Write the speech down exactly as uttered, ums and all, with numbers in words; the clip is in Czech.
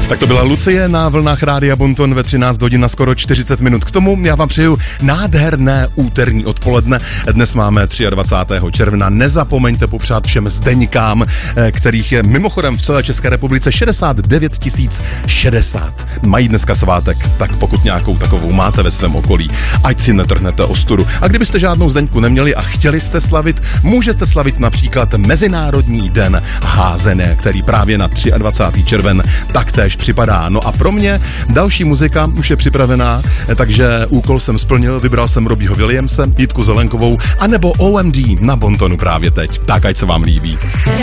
Tak to byla Lucie na vlnách Rádia Bonton ve třináct hodin na skoro čtyřicet minut. K tomu já vám přeju nádherné úterní odpoledne. Dnes máme dvacátého třetího června. Nezapomeňte popřát všem Zdeňkám, kterých je mimochodem v celé České republice šedesát devět tisíc šedesát. Mají dneska svátek, tak pokud nějakou takovou máte ve svém okolí, ať si netrhnete ostudu. A kdybyste žádnou Zdeňku neměli a chtěli jste slavit, můžete slavit například Mezinárodní den házené, který právě na dvacátého třetího červen taktéž připadá. No a pro mě další muzika už je připravená, takže úkol jsem splnil, vybral jsem Robbieho Williamse, Jitku Zelenkovou, anebo O M D na Bontonu právě teď. Tak ať se vám líbí.